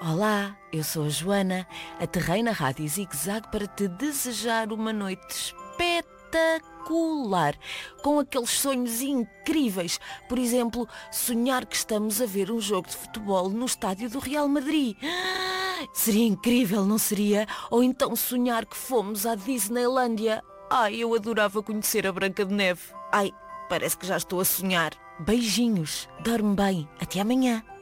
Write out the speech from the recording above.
Olá, eu sou a Joana, aterrei na Rádio Zig Zag para te desejar uma noite espetacular, com aqueles sonhos incríveis. Por exemplo, sonhar que estamos a ver um jogo de futebol no estádio do Real Madrid. Seria incrível, não seria? Ou então sonhar que fomos à Disneylândia. Ai, eu adorava conhecer a Branca de Neve. Ai, parece que já estou a sonhar. Beijinhos, dorme bem, até amanhã.